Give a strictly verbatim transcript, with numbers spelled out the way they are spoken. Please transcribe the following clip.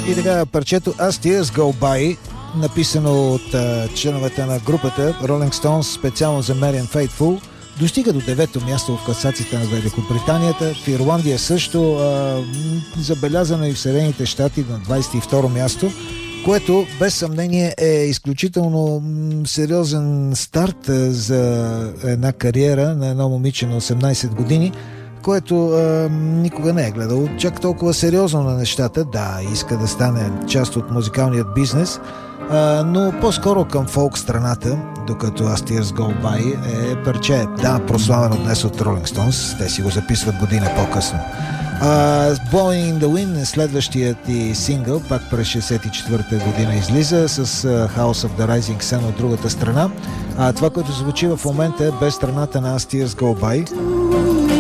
И така, парчето As Tears Go By, написано от а, членовете на групата Rolling Stones специално за Marianne Faithfull, достига до девето място в класациите на Великобританията. В Ирландия също, а, забелязано и в Съединените щати на двадесет и второ място, което без съмнение е изключително сериозен старт за една кариера на едно момиче на осемнадесет години, което а, никога не е гледал чак толкова сериозно на нещата. Да, иска да стане част от музикалният бизнес, а, но по-скоро към фолк страната, докато As Tears Go By е парче, да, прославено днес от Rolling Stones. Те си го записват година по-късно. Uh, Blowing in the Wind е следващият и сингъл, пак през шейсет и четвърта година излиза с uh, House of the Rising Sun от другата страна. А uh, това, което звучи в момента е без страната на As Tears Go By.